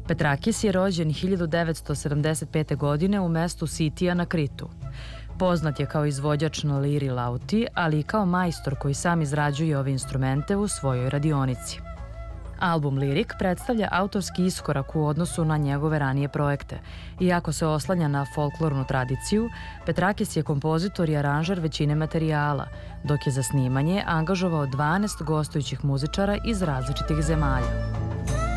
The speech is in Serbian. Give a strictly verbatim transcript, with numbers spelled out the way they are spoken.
Petrakis je rođen hiljadu devetsto sedamdeset pete. godine u mestu Sitija na Kritu. Poznat je kao izvođač na liri lauti, ali i kao majstor koji sam izrađuje ove instrumente u svojoj radionici. Album Lirik predstavlja autorski iskorak u odnosu na njegove ranije projekte. Iako se oslanja na folklornu tradiciju, Petrakis je kompozitor i aranžer većine materijala, dok je za snimanje angažovao dvanaest gostujućih muzičara iz različitih zemalja.